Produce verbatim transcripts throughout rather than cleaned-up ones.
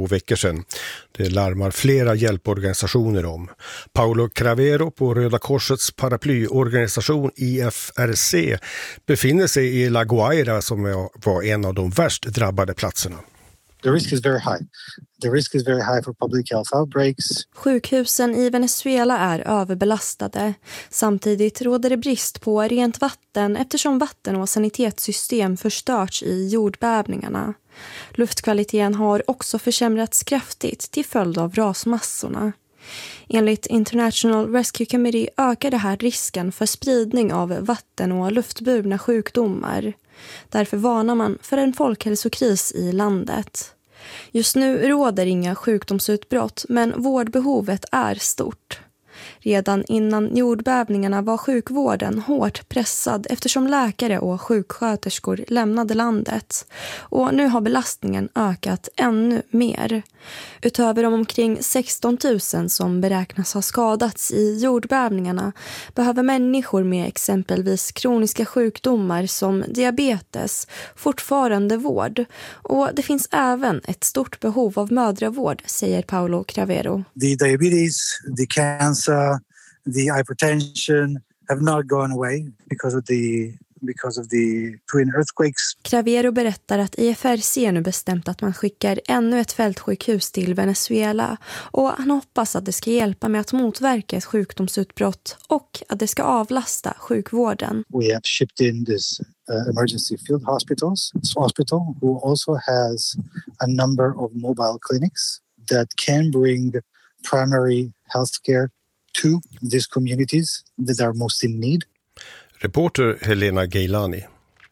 två veckor sedan. Det larmar flera hjälporganisationer om. Paulo Cravero på Röda Korsets paraplyorganisation I F R C befinner sig i La Guaira som var en av de värst drabbade platserna. The risk is very high. The risk is very high for public health outbreaks. Sjukhusen i Venezuela är överbelastade. Samtidigt råder det brist på rent vatten eftersom vatten- och sanitetssystem förstörts i jordbävningarna. Luftkvaliteten har också försämrats kraftigt till följd av rasmassorna. Enligt International Rescue Committee ökar det här risken för spridning av vatten- och luftburna sjukdomar. Därför varnar man för en folkhälsokris i landet. Just nu råder inga sjukdomsutbrott, men vårdbehovet är stort. Redan innan jordbävningarna var sjukvården hårt pressad eftersom läkare och sjuksköterskor lämnade landet. Och nu har belastningen ökat ännu mer. Utöver de omkring sexton tusen som beräknas ha skadats i jordbävningarna behöver människor med exempelvis kroniska sjukdomar som diabetes fortfarande vård. Och det finns även ett stort behov av mödravård, säger Paulo Cravero. The diabetes, the cancer, the hypertension have not gone away because of the because of the twin earthquakes. Cravero berättar att I F R C nu bestämt att man skickar ännu ett fältsjukhus till Venezuela och han hoppas att det ska hjälpa med att motverka ett sjukdomsutbrott och att det ska avlasta sjukvården. We have shipped in this uh, emergency field hospitals, hospital who also has a number of mobile clinics that can bring primary healthcare to these communities that are most in need. Reporter Helena Gailani.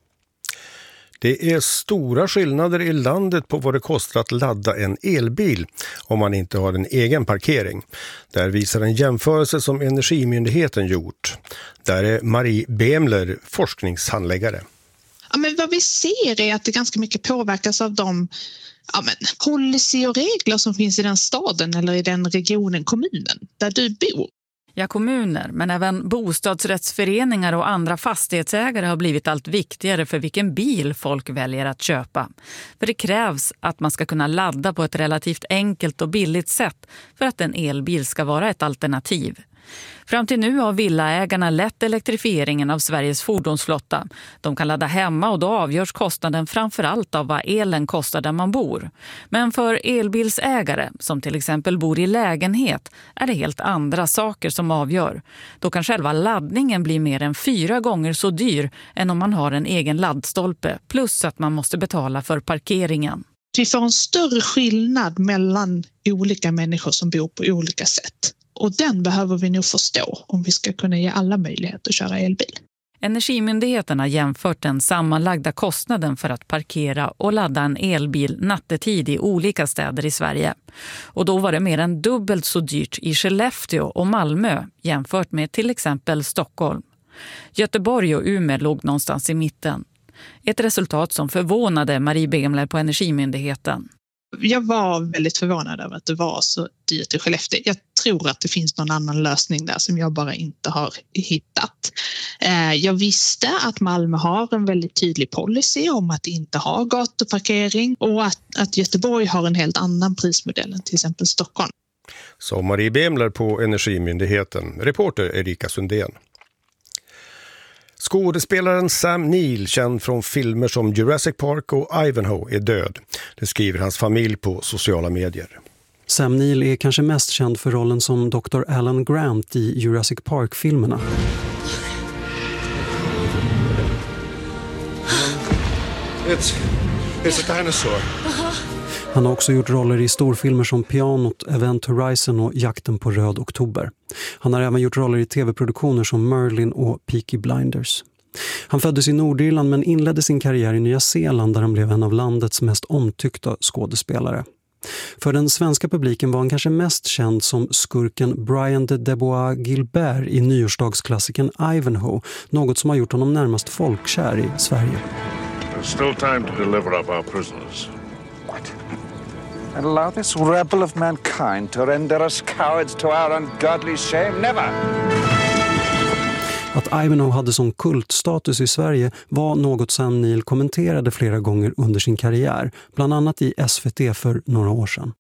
Det är stora skillnader i landet på vad det kostar att ladda en elbil om man inte har en egen parkering. Där visar en jämförelse som Energimyndigheten gjort. Där är Marie Bemler forskningshandläggare. Ja, men vad vi ser är att det ganska mycket påverkas av de ja, men, policy och regler som finns i den staden eller i den regionen, kommunen, där du bor. Ja, kommuner, men även bostadsrättsföreningar och andra fastighetsägare har blivit allt viktigare för vilken bil folk väljer att köpa. För det krävs att man ska kunna ladda på ett relativt enkelt och billigt sätt för att en elbil ska vara ett alternativ. Fram till nu har villaägarna lett elektrifieringen av Sveriges fordonsflotta. De kan ladda hemma och då avgörs kostnaden framförallt av vad elen kostar där man bor. Men för elbilsägare, som till exempel bor i lägenhet, är det helt andra saker som avgör. Då kan själva laddningen bli mer än fyra gånger så dyr än om man har en egen laddstolpe, plus att man måste betala för parkeringen. Vi får en större skillnad mellan olika människor som bor på olika sätt. Och den behöver vi nog förstå om vi ska kunna ge alla möjlighet att köra elbil. Energimyndigheten har jämfört den sammanlagda kostnaden för att parkera och ladda en elbil nattetid i olika städer i Sverige. Och då var det mer än dubbelt så dyrt i Skellefteå och Malmö jämfört med till exempel Stockholm. Göteborg och Umeå låg någonstans i mitten. Ett resultat som förvånade Marie Bemler på Energimyndigheten. Jag var väldigt förvånad över att det var så dyrt i Skellefteå. Jag tror att det finns någon annan lösning där som jag bara inte har hittat. Jag visste att Malmö har en väldigt tydlig policy om att inte ha gatuparkering och att, att Göteborg har en helt annan prismodell än till exempel Stockholm. Så Marie Bemler på Energimyndigheten. Reporter Erika Sundén. Skådespelaren Sam Neill, känd från filmer som Jurassic Park och Ivanhoe, är död. Det skriver hans familj på sociala medier. Sam Neill är kanske mest känd för rollen som doktor Alan Grant i Jurassic Park-filmerna. It's, it's a dinosaur. Han har också gjort roller i storfilmer som Pianot, Event Horizon och Jakten på röd oktober. Han har även gjort roller i tv-produktioner som Merlin och Peaky Blinders. Han föddes i Nordirland men inledde sin karriär i Nya Zeeland där han blev en av landets mest omtyckta skådespelare. För den svenska publiken var han kanske mest känd som skurken Brian de Debois Gilbert i nyårsdagsklassikern Ivanhoe, något som har gjort honom närmast folkkär i Sverige. There's still time to deliver up our prisoners. What? And allow this rebel of mankind to render us cowards to our ungodly shame? Never! Att Ivanhoe hade sån kultstatus i Sverige var något Sam Neill kommenterade flera gånger under sin karriär, bland annat i S V T för några år sedan.